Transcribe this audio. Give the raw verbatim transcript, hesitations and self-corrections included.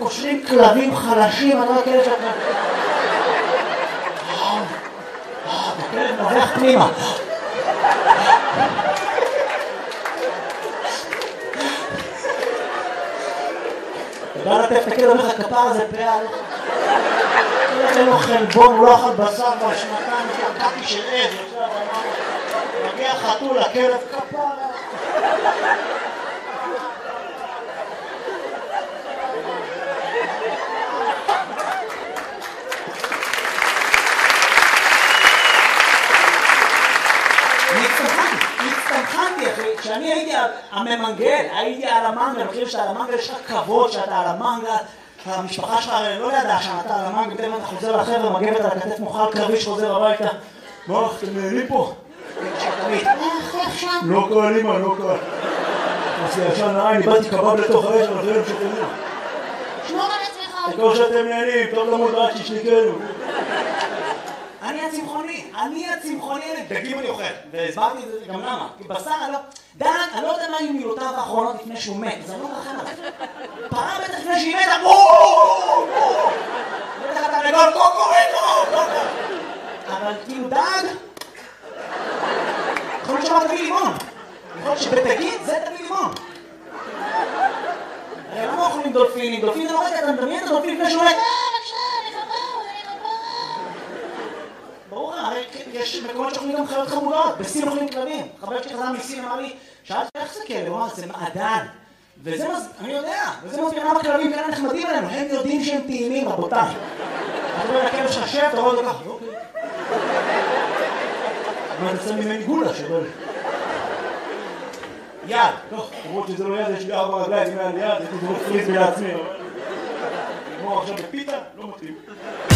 קושרים כלבים חלשים, אני רואה כלב שאתה... כלב נובח פנימה. אתה יודע לתת את הכלב, אומר לך כפר הזה פאה, אין לו חלבון, הוא לא אכל בשר בשנתיים, קקי של עז, מגיע חתול, הכלב כפר. כשאני הייתי הממנגל, הייתי על המנגל, אני חושב שאתה על המנגל יש לך כבוד שאתה על המנגל, המשפחה שלך לא ידעה שאתה על המנגל, פתאום אתה חוזר לחבר'ה, מגבת על הכתף מוכל קרבי שחוזר הביתה. מה, אתם נהנים פה? לא קל, אמא, לא קל. עשי ישן נעי, אני באתי קבב לתוך האש, אבל חייבים שאתם נהנים. שמור על עצמך. תקור שאתם נהנים, טוב למות רק שישניקנו. אני הצמחוני, אני הצמחוני, דגים אני אוכל, והסברתי את זה גם למה, כי בשר אני לא... דן, אני לא יודע מה היו מילותיו האחרונות לפני שהוא מת, זה לא רחם עליו. פרה בטח לפני שהיא מתה, בואו! בטח אתה לגול קוקוריקו! אבל כאילו דג... יכול להיות שמה תביא לימון. יכול להיות שבתגיד זה תביא לימון. הרי למה אוכלים דולפינים? דולפינים, לא רגע, אתה מדמיין את הדולפין לפני שהוא מת? ברור, הרי יש מקומות שאוכלים גם חיות חמודות, בסין אוכלים כלבים. חבר שלי חזר מסין אמר לי, שאלתי איך זה כלב? הוא אמר, זה מעדן. וזה מז... אני יודע, וזה מסביר למה כלבים כאלה נחמדים עלינו, הם יודעים שהם טעימים, רבותיי. אתה רואה לכלב ששב, אתה רואה אותו ככה, אוקיי. מה, אתה שם ממני גולה שבל. יד, טוב, למרות שזה לא יד, יש לי ארבע רגליים, אם היה לי יד, הייתי דורך פריז לעצמי. כמו עכשיו בפיתה, לא מתאים.